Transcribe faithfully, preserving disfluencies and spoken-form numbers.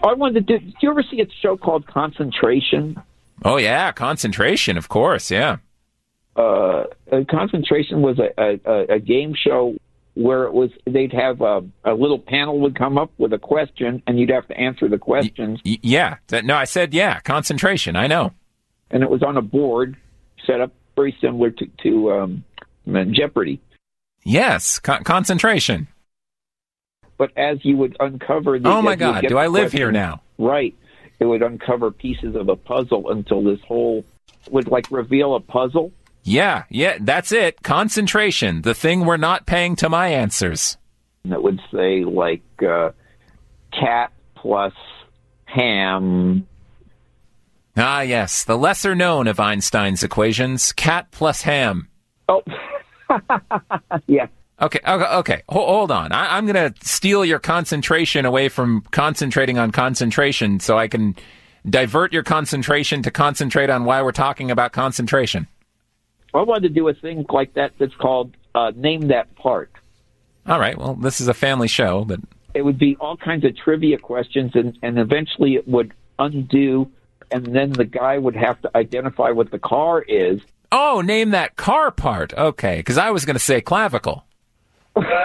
I wanted to do, did you ever see a show called Concentration? Oh, yeah, Concentration, of course, yeah. Uh, Concentration was a, a, a game show where it was they'd have a, a little panel would come up with a question, and you'd have to answer the questions. Y- yeah. That, no, I said, yeah, Concentration, I know. And it was on a board set up very similar to, to um, Jeopardy. Yes, con- Concentration. But as you would uncover... The, oh, my God, do I live question, here now? Right. It would uncover pieces of a puzzle until this whole... would, like, reveal a puzzle. Yeah, yeah, that's it. Concentration, the thing we're not paying to my answers. And it would say, like, uh, cat plus ham. Ah, yes, the lesser known of Einstein's equations, cat plus ham. Oh, yeah. Okay, okay, okay. Ho- hold on. I- I'm going to steal your concentration away from concentrating on concentration so I can divert your concentration to concentrate on why we're talking about concentration. I wanted to do a thing like that that's called uh, Name That Part. All right. Well, this is a family show, but... It would be all kinds of trivia questions, and, and eventually it would undo, and then the guy would have to identify what the car is. Oh, name that car part. Okay, because I was going to say clavicle.